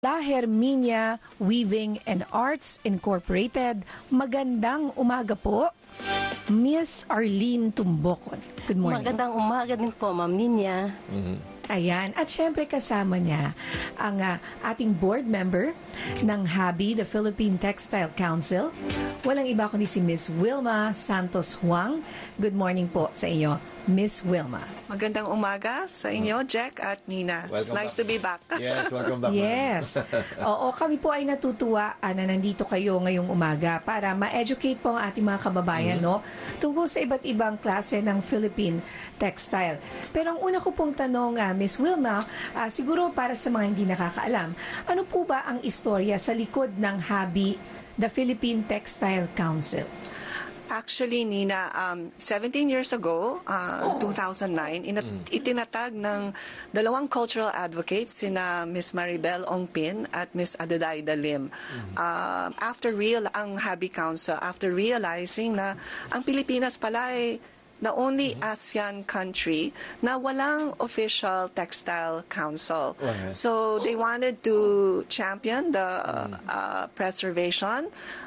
La Herminia Weaving and Arts Incorporated. Magandang umaga po, Miss Arlene Tumbocon. Good morning. Magandang umaga din po, Ma'am Ninya. Ayan. At syempre kasama niya ang ating board member ng HABI, the Philippine Textile Council. Walang iba kundi si Miss Wilma Santos Huang. Good morning po sa iyo, Miss Wilma. Magandang umaga sa inyo, Jack at Nina. It's nice to be back. Yes, welcome back. Yes. Oo, kami po ay natutuwa na nandito kayo ngayong umaga para ma-educate po ang ating mga kababayan no, tungkol sa iba't ibang klase ng Philippine textile. Pero ang una ko pong tanong, Miss Wilma, siguro para sa mga hindi nakakaalam, ano po ba ang istorya sa likod ng HABI, the Philippine Textile Council? Actually, Nina, 17 years ago, 2009, itinatag ng dalawang cultural advocates, sina Miss Maribel Ongpin at Miss Adelaida Lim. Ang HABI Council, after realizing na ang Pilipinas pala ay the only ASEAN country na walang official textile council. So they wanted to champion the preservation,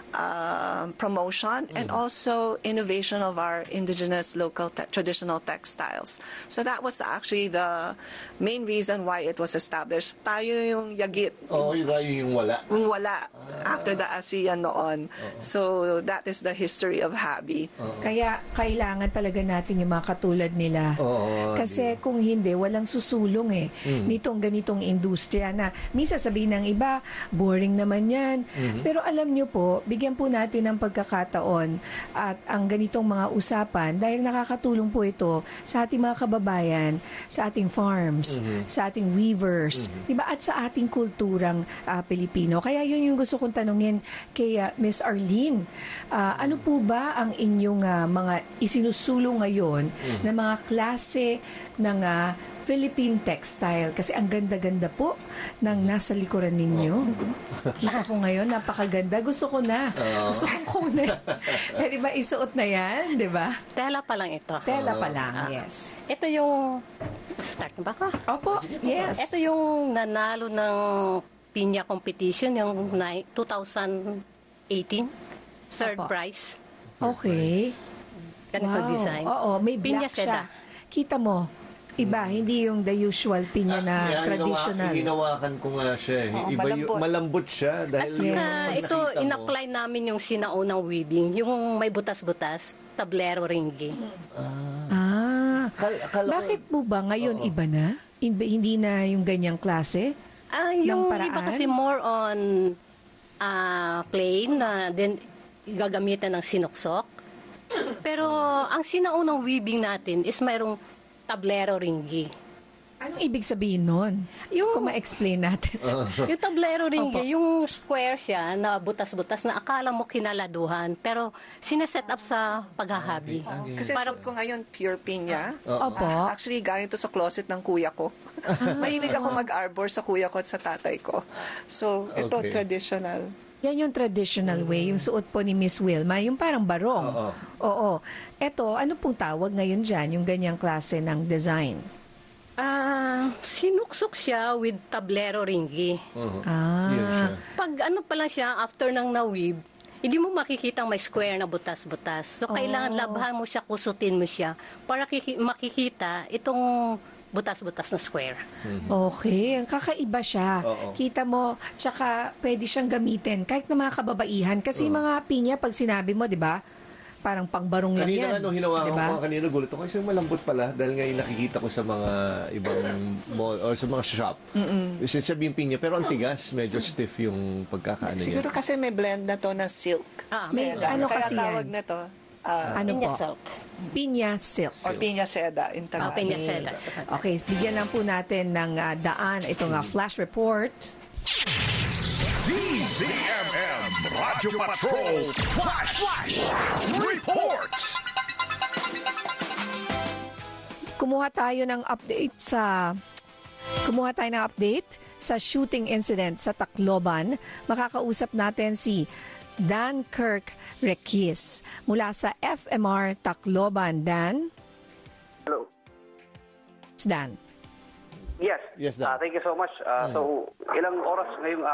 promotion, and also innovation of our indigenous local traditional textiles. So that was actually the main reason why it was established. Tayo yung yagit. Tayo yung wala. Yung wala after the ASEAN noon. So that is the history of HABI. Kaya kailangan talaga natin yung mga katulad nila. Kasi kung hindi, walang susulong nitong ganitong industriya na minsan sabihin ng iba, boring naman yan. Pero alam nyo po, bigyan po natin ng pagkakataon at ang ganitong mga usapan dahil nakakatulong po ito sa ating mga kababayan, sa ating farms, sa ating weavers, diba? At sa ating kulturang Pilipino. Kaya yun yung gusto kong tanungin kay Miss Arlene. Ano po ba ang inyong mga isinusulong ngayon na mga klase ng Philippine textile? Kasi ang ganda-ganda po ng nasa likuran ninyo. Kita ko ngayon, napakaganda. Gusto ko na. Gusto kong kunin. Pwede ba isuot na yan? Di ba? Tela pa lang ito. Tela pa lang, yes. Ito yung... Start na ba ka? Opo, yes. Ito yung nanalo ng pinya competition, yung 2018. Third Opo. prize. Okay. Ganito design. Oo, may black Pinya siya. seda. Kita mo, iba, hindi yung the usual pinya na traditional. Hinawakan ko nga siya. Iba yung malambot siya. At Dahil saka ito, in-apply namin yung sinaunang weaving, yung may butas-butas, tablero ringi. Bakit po ba ngayon iba na? Hindi na yung ganyang klase? Yung paraan? iba kasi more on plain na then gagamitan ng sinuksok. Pero ang sinaunang weaving natin is mayroong tablero ringi. Anong ibig sabihin nun? Kung ma-explain natin. Yung tablero ringi, yung square siya na butas-butas na akala mo kinaladuhan pero sineset up sa paghahabi. Kasi suot ko ngayon pure pinya. Opo. Actually, galing to sa closet ng kuya ko. Mahilig ako mag-arbor sa kuya ko at sa tatay ko. So, ito traditional. Yan yung traditional way, yung suot po ni Miss Wilma, yung parang barong. Oo. Eto, ano pong tawag ngayon dyan, yung ganyang klase ng design? Sinuksok siya with tablero ringi. Yun siya. Pag ano pala siya, after nang na-weave, hindi mo makikita may square na butas-butas. So, kailangan labhan mo siya, kusutin mo siya para makikita itong butas-butas na square. Okay, ang kakaiba siya. Kita mo, tsaka pwede siyang gamitin kahit na mga kababaihan. Kasi mga pinya, pag sinabi mo, di ba, parang pangbarong lang yan. Kanina nung hinawakan diba? ko kanina, gulat ako kasi malambot pala dahil ngayon nakikita ko sa mga ibang mall or sa mga shop. Sabihin pinya, pero ang tigas, medyo stiff yung pagkakaano niya. Siguro kasi may blend na to na silk. May ano Kaya kasi tawag yan? na to. Ano Pinya po? silk. Pinya silk. Or pinya seda in Tagalog. Pinya seda. Okay, bigyan lang po natin ng daan. Ito nga, flash report. DZMM Radyo Patrol Flash Report. Kumuha tayo ng update sa shooting incident sa Tacloban. Makakausap natin si Dan Kirk Requis mula sa FMR Tacloban. Dan? Hello. Dan. Yes. Yes, Dan. Thank you so much. So, ilang oras ngayong